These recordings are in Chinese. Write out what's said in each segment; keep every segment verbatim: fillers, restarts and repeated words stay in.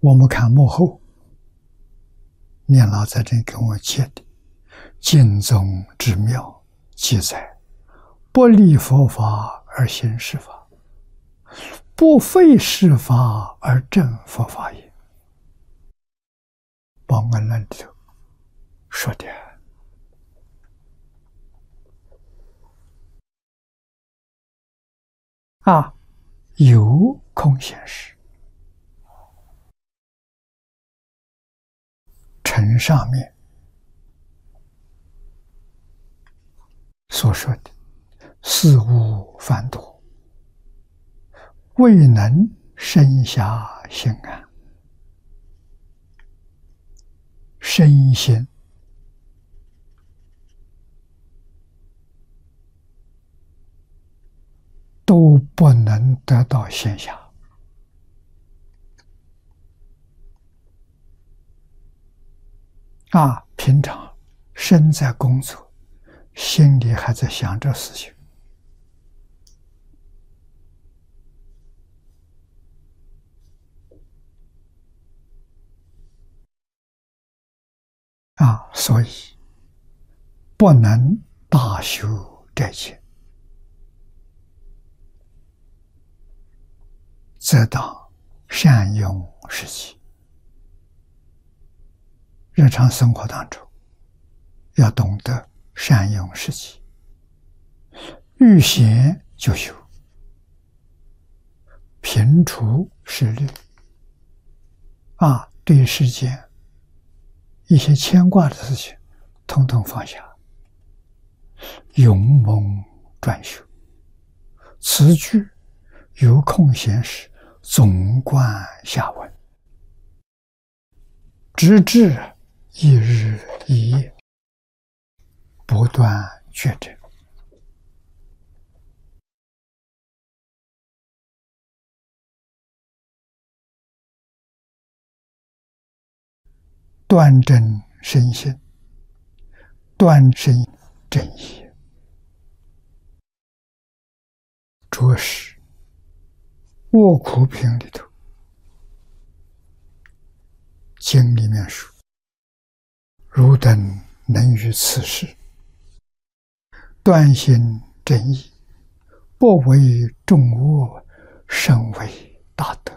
我们看幕后，念老在这给我接的经宗之妙记载：不立佛法而行是法，不废是法而正佛法也。报恩论里头说的啊，有空显示，呈上面所说的事物繁多，未能生暇心安，身心都不能得到闲暇啊！平常身在工作，心里还在想着事情啊，所以不能大修这些，则当善用时机。日常生活当中，要懂得善用时机，遇闲就修，平除事虑啊，对世间一些牵挂的事情，统统放下，勇猛专修。此句有空闲时，总观下文，直至一日一夜，不断觉证。端正身心，端正正义，着实卧苦品里头经里面说：汝等能于此事，端心正义，不为众恶，甚为大德。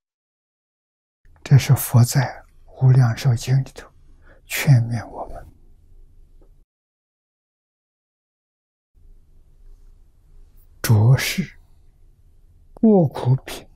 这是佛在无量寿经里头劝勉我们，着实卧苦品